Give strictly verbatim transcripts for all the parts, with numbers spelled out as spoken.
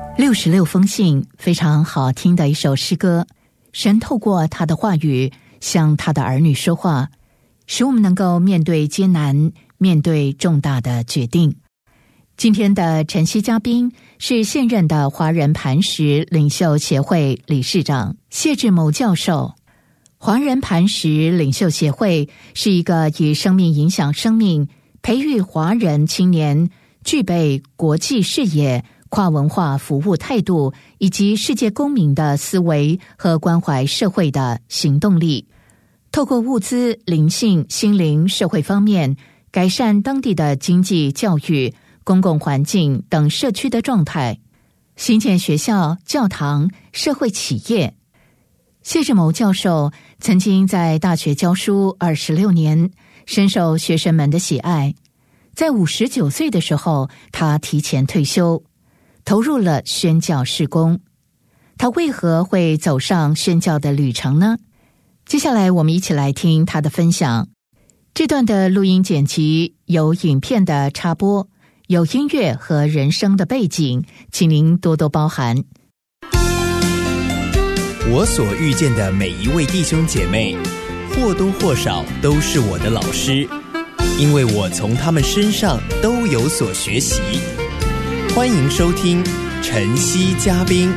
六十六封信，非常好听的一首诗歌。神透过他的话语向他的儿女说话，使我们能够面对艰难，面对重大的决定。今天的晨曦嘉宾是现任的华人磐石领袖协会理事长谢志谋教授。华人磐石领袖协会是一个以生命影响生命，培育华人青年具备国际视野、跨文化服务态度以及世界公民的思维和关怀社会的行动力，透过物资、灵性、心灵、社会方面改善当地的经济、教育、公共环境等社区的状态，兴建学校、教堂、社会企业。谢志谋教授曾经在大学教书二十六年，深受学生们的喜爱。在五十九岁的时候，他提前退休，投入了宣教事工。他为何会走上宣教的旅程呢？接下来我们一起来听他的分享。这段的录音剪辑有影片的插播，有音乐和人声的背景，请您多多包涵。 我所遇见的每一位弟兄姐妹，或多或少都是我的老师，因为我从他们身上都有所学习。欢迎收听晨曦嘉宾。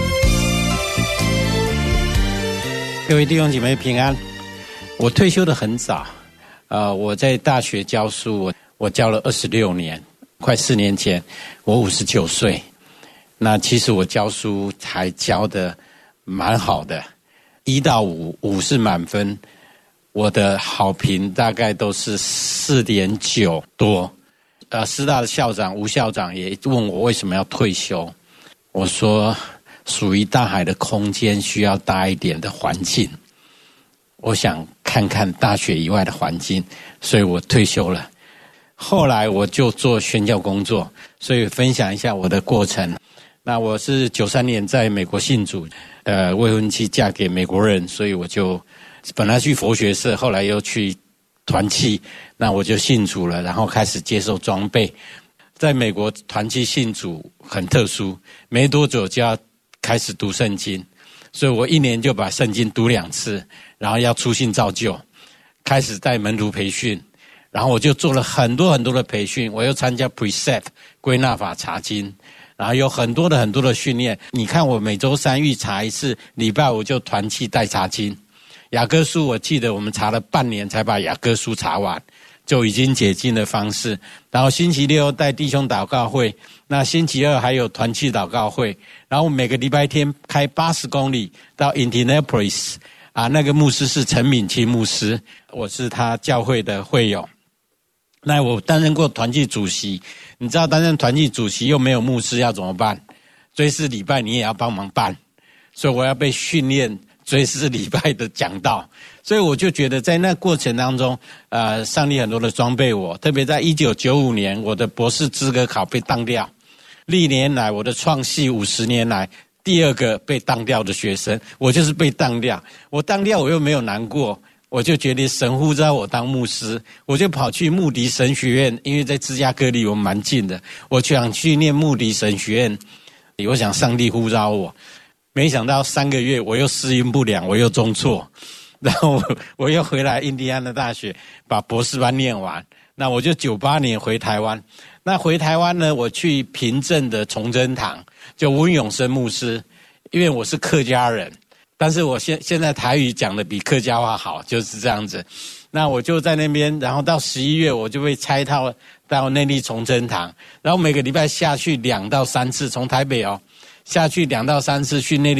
各位弟兄姐妹平安。我退休的很早，呃，我在大学教书，我我教了二十六年，快四年前，我五十九岁。那其实我教书还教的蛮好的，一到五，五是满分，我的好评大概都是四点九多。呃，师大的校长吴校长也问我为什么要退休，我说属于大海的空间需要大一点的环境，我想看看大学以外的环境，所以我退休了。后来我就做宣教工作，所以分享一下我的过程。那我是九三年在美国信主，呃，未婚妻嫁给美国人，所以我就本来去佛学社，后来又去团契，那我就信主了，然后开始接受装备。在美国团契信主很特殊，没多久就要开始读圣经，所以我一年就把圣经读两次，然后要出信造就，开始带门徒培训，然后我就做了很多很多的培训，我又参加 Precept 归纳法查经，然后有很多的很多的训练。你看我每周三预查一次，礼拜五就团契带查经。雅歌书我记得我们查了半年才把雅歌书查完，就已经解禁的方式。然后星期六带弟兄祷告会，那星期二还有团契祷告会，然后每个礼拜天开八十公里到 Indianapolis 啊，那个牧师是陈敏清牧师，我是他教会的会友。那我担任过团契主席，你知道担任团契主席又没有牧师要怎么办？追思礼拜你也要帮忙办，所以我要被训练追思礼拜的讲道。所以我就觉得在那过程当中，呃，上帝很多的装备我，特别在一九九五年我的博士资格考被当掉，历年来我的创系五十年来第二个被当掉的学生，我就是被当掉。我当掉我又没有难过，我就觉得神呼召我当牧师，我就跑去穆迪神学院，因为在芝加哥离我们蛮近的，我想去念穆迪神学院。我想上帝呼召我，没想到三个月我又适应不良，我又中辍，然后我又回来印第安的大学把博士班念完。那我就九八年回台湾。那回台湾呢，我去平镇的崇真堂，就温永生牧师，因为我是客家人，但是我现现在台语讲的比客家话好，就是这样子。那我就在那边，然后到十一月我就被差到到内坜崇真堂，然后每个礼拜下去两到三次，从台北哦下去两到三次去内坜